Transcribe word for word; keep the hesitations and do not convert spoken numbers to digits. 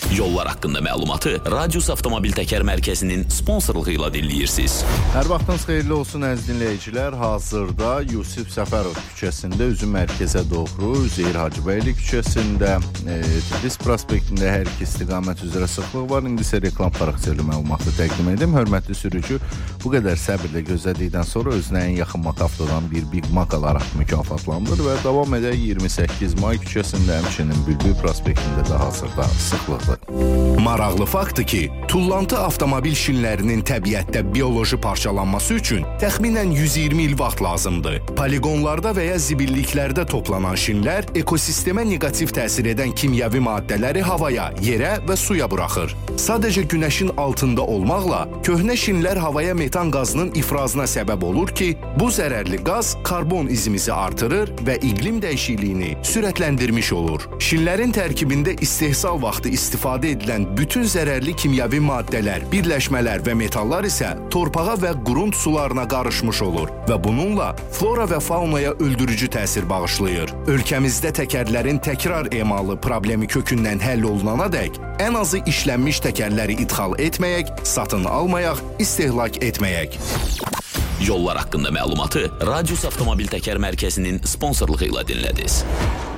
Yollar haqqında məlumatı Radius Avtomobil Təkər Mərkəzinin sponsorluğu ilə dinləyirsiniz. Hər vaxtınız xeyirli olsun əziz dinləyicilər. Hazırda Yusif Səfərov küçəsində üzü mərkəzə doğru, Üzeyir Hacıbəyli küçəsində, e, Tiflis prospektində hər iki istiqamət üzrə sıxlıq var. İndi isə reklam xarakterli məlumatı təqdim edim. Hörmətli sürücü, bu qədər səbirlə gözlədikdən sonra özünə ən yaxın Mac avtodan bir Big Mac alaraq mükafatlandır və davam edək iyirmi səkkiz may küçəsində, həmçinin Bülbül prospektində də hazırda sıxlıqdır. Maraqlı faktdır ki, tullantı avtomobil şinlərinin təbiətdə bioloji parçalanması üçün təxminən yüz iyirmi il vaxt lazımdır. Poligonlarda və ya zibilliklərdə toplanan şinlər ekosistemə negativ təsir edən kimyəvi maddələri havaya, yerə və suya buraxır. Sadəcə günəşin altında olmaqla köhnə şinlər havaya metan qazının ifrazına səbəb olur ki, bu zərərli qaz karbon izimizi artırır və iqlim dəyişikliyini sürətləndirmiş olur. Şinlərin tərkibində istehsal vaxtı istifadə edilən bütün zərərli kimyəvi maddələr, birləşmələr və metallar isə torpağa və qurunt sularına qarışmış olur və bununla flora və faunaya öldürücü təsir bağışlayır. Ölkəmizdə təkərlərin təkrar emalı problemi kökündən həll olunana dək ən azı işlənmiş təkərləri idxal etməyək, satın almayaq, istehlak etməyək. Yollar haqqında məlumatı Radius Avtomobil Təkər Mərkəzinin sponsorluğu ilə dinlədiniz.